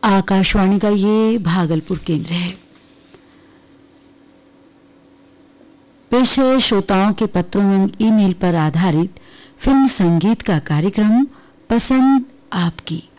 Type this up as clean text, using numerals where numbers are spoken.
आकाशवाणी का ये भागलपुर केंद्र है। पेश है श्रोताओं के पत्रों एवं ईमेल पर आधारित फिल्म संगीत का कार्यक्रम पसंद आपकी।